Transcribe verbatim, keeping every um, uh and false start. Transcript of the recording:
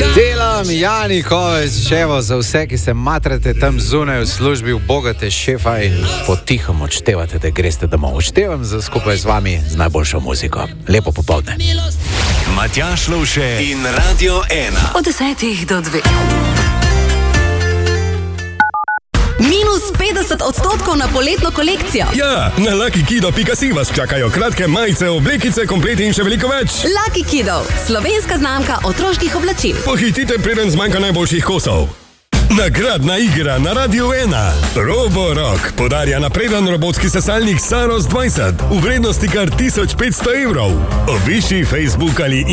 Delam Jani Kovec, čevo za vse, ki se matrate tam zunaj v službi, ubogate šefa in potihom odštevate, da greste domov. Odštevam za skupaj z vami z najboljšo muziko. Lepo popoldne. Matjaž Lovše in Radio ena. Od desetih do dveh. Minus petdeset odstotkov na poletno kolekcijo. Ja, na lucky kido pika si vas čakajo kratke majice, oblekice, kompleti in še veliko več. Lucky Kiddo, slovenska znamka otroških oblačil. Pohitite, preden zmanjka najboljših kosov. Nagradna igra na Radio ena. Roborock podarja napreden robotski sesalnik Saros dvajset v vrednosti kar tisoč petsto evrov. Obišči Facebook ali